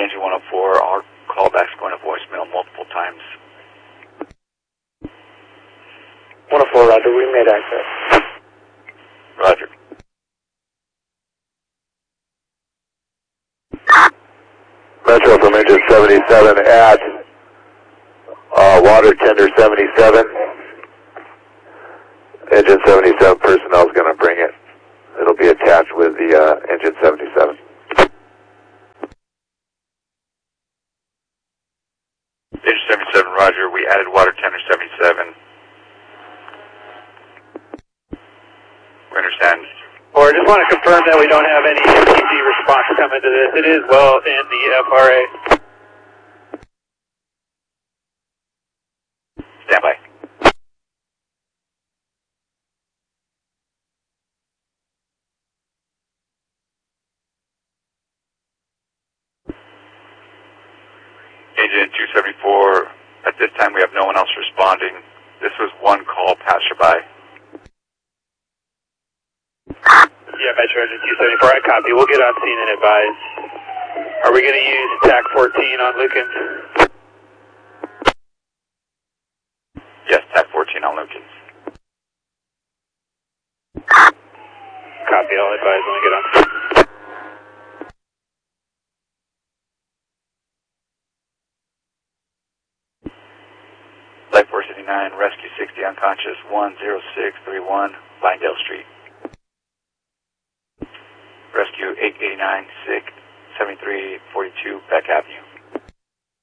engine 104, our callback's going to voicemail multiple times. 104, Roger, we made access. Roger. Metro from engine 77 at water tender 77. Engine 77 personnel is going to bring it. It'll be attached with the engine 77. Engine 77, Roger. We added water tender 77. We understand. Or I just want to confirm that we don't have any MTC response coming to this. It is well in the FRA. Stand by. Agent 274, at this time we have no one else responding. This was one call passerby. Yeah, Metro Engine 274, I copy. We'll get on scene and advise. Are we going to use TAC 14 on Lukens? Yes, TAC 14 on Lukens. Copy, I'll advise when we get on scene. Flight 469, Rescue 60 unconscious, 10631, Vinedale Street. Rescue 889, sick, 7342, Beck Avenue.